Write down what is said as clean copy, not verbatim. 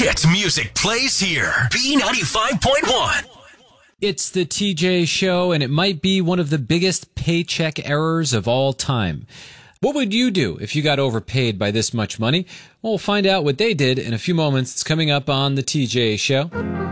hit music plays here. B95.1. It's the TJ Show, and it might be one of the biggest paycheck errors of all time. What would you do if you got overpaid by this much money? Well, we'll find out what they did in a few moments. It's coming up on the TJ Show.